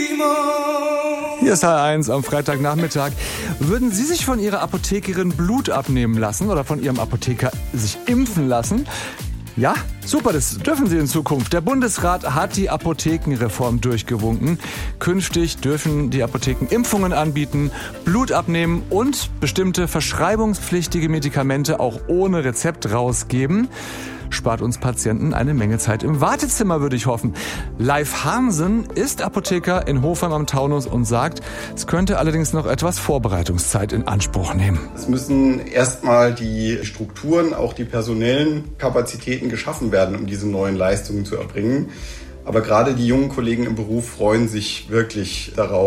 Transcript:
Hier ist H1 am Freitagnachmittag. Würden Sie sich von Ihrer Apothekerin Blut abnehmen lassen oder von Ihrem Apotheker sich impfen lassen? Ja, super, das dürfen Sie in Zukunft. Der Bundesrat hat die Apothekenreform durchgewunken. Künftig dürfen die Apotheken Impfungen anbieten, Blut abnehmen und bestimmte verschreibungspflichtige Medikamente auch ohne Rezept rausgeben. Spart uns Patienten eine Menge Zeit im Wartezimmer, würde ich hoffen. Leif Hansen ist Apotheker in Hofheim am Taunus und sagt, es könnte allerdings noch etwas Vorbereitungszeit in Anspruch nehmen. Es müssen erstmal die Strukturen, auch die personellen Kapazitäten geschaffen werden, um diese neuen Leistungen zu erbringen. Aber gerade die jungen Kollegen im Beruf freuen sich wirklich darauf.